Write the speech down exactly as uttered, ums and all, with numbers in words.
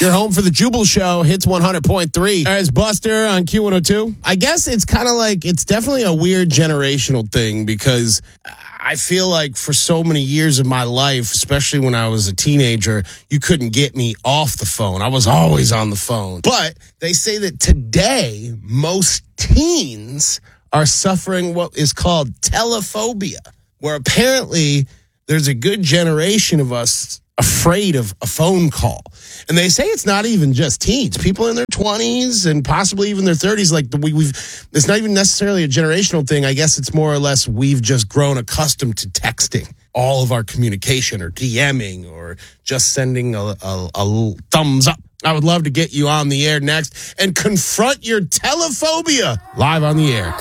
You're home for the Jubal Show, Hits one hundred point three. As Buster on Q one oh two. I guess it's kind of like, it's definitely a weird generational thing because I feel like for so many years of my life, especially when I was a teenager, you couldn't get me off the phone. I was always on the phone. But they say that today, most teens are suffering what is called telephobia, where apparently there's a good generation of us afraid of a phone call. And they say it's not even just teens. People in their twenties and possibly even their thirties, like we, we've, it's not even necessarily a generational thing. I guess it's more or less we've just grown accustomed to texting all of our communication or DMing or just sending a, a, a thumbs up. I would love to get you on the air next and confront your telephobia live on the air.